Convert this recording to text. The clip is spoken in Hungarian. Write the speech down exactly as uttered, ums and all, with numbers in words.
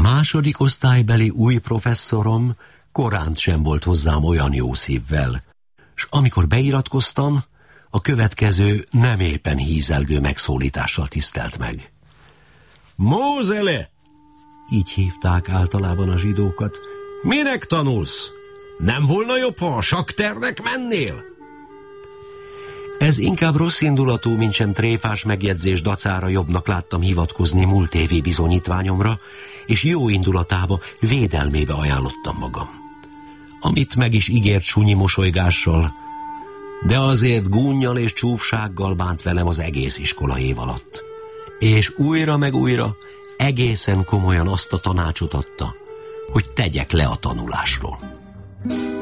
második osztálybeli új professzorom koránt sem volt hozzám olyan jó szívvel, s amikor beiratkoztam, a következő nem éppen hízelgő megszólítással tisztelt meg. Mózele! Így hívták általában a zsidókat. Minek tanulsz? Nem volna jobb, ha a sakternek mennél? Ez inkább rossz indulatú, mint sem tréfás megjegyzés dacára jobbnak láttam hivatkozni múlt évi bizonyítványomra, és jó indulatába, védelmébe ajánlottam magam. Amit meg is ígért sunyi mosolygással, de azért gúnnyal és csúfsággal bánt velem az egész iskola év alatt. És újra meg újra egészen komolyan azt a tanácsot adta, hogy tegyek le a tanulásról.